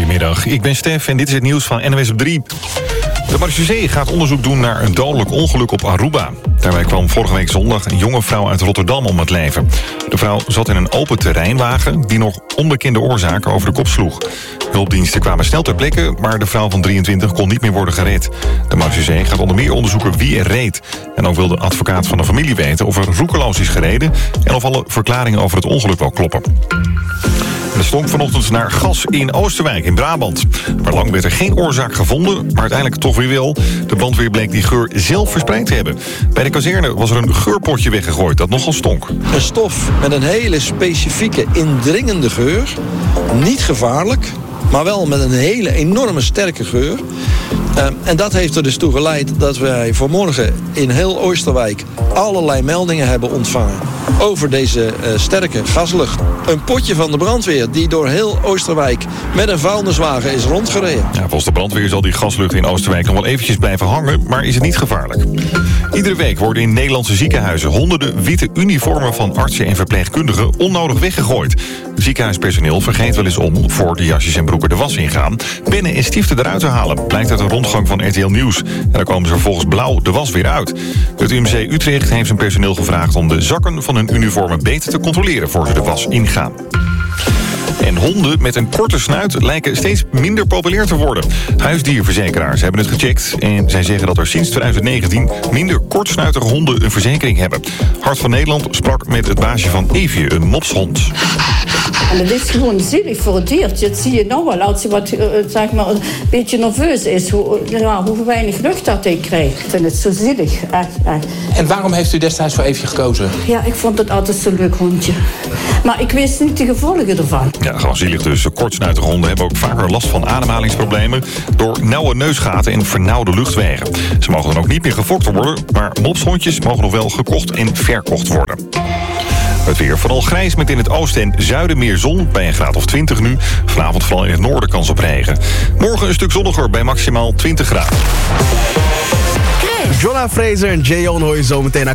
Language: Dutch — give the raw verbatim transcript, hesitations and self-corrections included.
Goedemiddag, ik ben Stef en dit is het nieuws van N O S op drie. De marechaussee gaat onderzoek doen naar een dodelijk ongeluk op Aruba. Daarbij kwam vorige week zondag een jonge vrouw uit Rotterdam om het leven. De vrouw zat in een open terreinwagen die nog onbekende oorzaken over de kop sloeg. Hulpdiensten kwamen snel ter plekke, maar de vrouw van drieëntwintig kon niet meer worden gered. De marechaussee gaat onder meer onderzoeken wie er reed. En ook wil de advocaat van de familie weten of er roekeloos is gereden en of alle verklaringen over het ongeluk wel kloppen. Het stonk vanochtend naar gas in Oosterwijk in Brabant. Maar lang werd er geen oorzaak gevonden, maar uiteindelijk toch weer wel. De brandweer bleek die geur zelf verspreid te hebben. Bij de kazerne was er een geurpotje weggegooid dat nogal stonk. Een stof met een hele specifieke, indringende geur. Niet gevaarlijk, maar wel met een hele enorme sterke geur. Uh, en dat heeft er dus toe geleid dat wij vanmorgen in heel Oosterwijk allerlei meldingen hebben ontvangen over deze uh, sterke gaslucht. Een potje van de brandweer die door heel Oosterwijk met een vuilniswagen is rondgereden. Ja, volgens de brandweer zal die gaslucht in Oosterwijk nog wel eventjes blijven hangen, maar is het niet gevaarlijk. Iedere week worden in Nederlandse ziekenhuizen honderden witte uniformen van artsen en verpleegkundigen onnodig weggegooid. Ziekenhuispersoneel vergeet wel eens om, voor de jasjes en broeken de was ingaan, pennen en stiften eruit te halen, blijkt uit een rondgang van R T L Nieuws. En dan komen ze vervolgens blauw de was weer uit. Het U M C Utrecht heeft zijn personeel gevraagd om de zakken van hun uniformen beter te controleren voor ze de was ingaan. En honden met een korte snuit lijken steeds minder populair te worden. Huisdierverzekeraars hebben het gecheckt en zij zeggen dat er sinds twintig negentien minder kortsnuitige honden een verzekering hebben. Hart van Nederland sprak met het baasje van Evie, een mopshond. En het is gewoon zielig voor het diertje. Dat zie je nou wel. Als hij wat, uh, zeg maar, een beetje nerveus is, hoe, ja, hoe weinig lucht dat hij krijgt. Ik vind het zo zielig. Echt, echt. En waarom heeft u destijds voor Evie gekozen? Ja, ik vond het altijd zo'n leuk hondje. Maar ik wist niet de gevolgen ervan. Ja, gewoon zielig dus. Kortsnuitige honden hebben ook vaker last van ademhalingsproblemen door nauwe neusgaten en vernauwde luchtwegen. Ze mogen dan ook niet meer gefokt worden, maar mopshondjes mogen nog wel gekocht en verkocht worden. Het weer vooral grijs met in het oosten en zuiden meer zon bij een graad of twintig nu. Vanavond vooral in het noorden kans op regen. Morgen een stuk zonniger bij maximaal twintig graden. Jonah Fraser en Jay-On hoor je zo meteen naar